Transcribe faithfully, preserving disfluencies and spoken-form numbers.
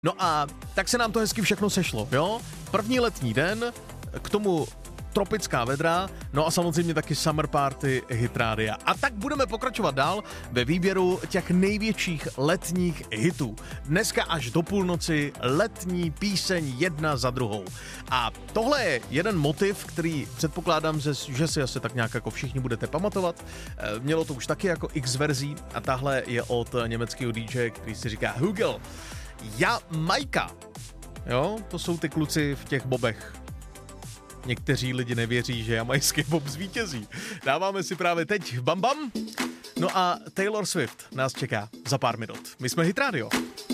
No a tak se nám to hezky všechno sešlo, jo? První letní den, k tomu tropická vedra, no a samozřejmě taky Summer Party Hit Rádia. A tak budeme pokračovat dál ve výběru těch největších letních hitů. Dneska až do půlnoci letní píseň jedna za druhou. A tohle je jeden motiv, který předpokládám, že si asi tak nějak jako všichni budete pamatovat. Mělo to už taky jako X verzí a tahle je od německého dý džeje, který si říká Hugel. Ja Majka. Jo, to jsou ty kluci v těch bobech. Někteří lidi nevěří, že jamajský bob zvítězí. Dáváme si právě teď Bam Bam. No a Taylor Swift nás čeká za pár minut. My jsme Hit Radio.